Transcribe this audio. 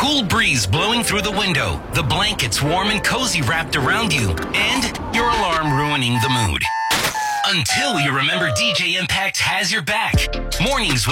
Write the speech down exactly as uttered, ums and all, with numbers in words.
cool breeze blowing through the window, the blankets warm and cozy wrapped around you, and your alarm ruining the mood. Until you remember D J Impact has your back. Mornings with